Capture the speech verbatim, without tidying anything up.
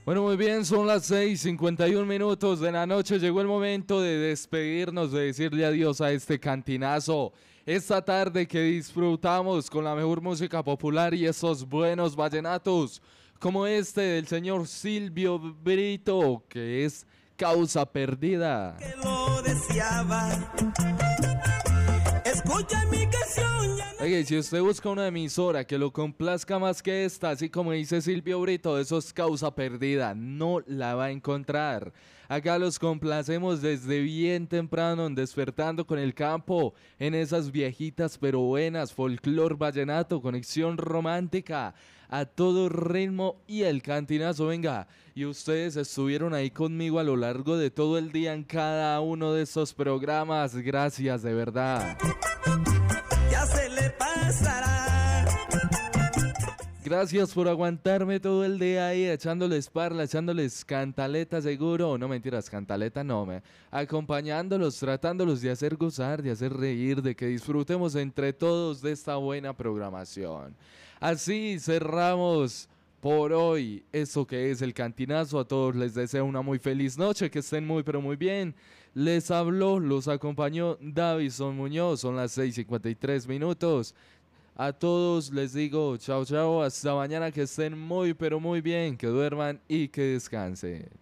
Bueno, muy bien, son las seis cincuenta y un minutos de la noche. Llegó el momento de despedirnos, de decirle adiós a este cantinazo. Esta tarde que disfrutamos con la mejor música popular y esos buenos vallenatos, como este del señor Silvio Brito, que es Causa Perdida. Que lo deseaba. Escucha mi canción. Ya no... Oye, si usted busca una emisora que lo complazca más que esta, así como dice Silvio Brito, eso es Causa Perdida, no la va a encontrar. Acá los complacemos desde bien temprano, despertando con el campo, en esas viejitas pero buenas, folclor vallenato, conexión romántica, a todo ritmo y el cantinazo, venga. Y ustedes estuvieron ahí conmigo a lo largo de todo el día en cada uno de estos programas, gracias de verdad. Ya se le pasará. Gracias por aguantarme todo el día ahí, echándoles parla, echándoles cantaleta seguro. No, mentiras, cantaleta no, me. Acompañándolos, tratándolos de hacer gozar, de hacer reír, de que disfrutemos entre todos de esta buena programación. Así cerramos por hoy eso que es el cantinazo. A todos les deseo una muy feliz noche, que estén muy pero muy bien. Les habló, los acompañó Davison Muñoz, son las seis cincuenta y tres minutos. A todos les digo chao chao, hasta mañana, que estén muy pero muy bien, que duerman y que descansen.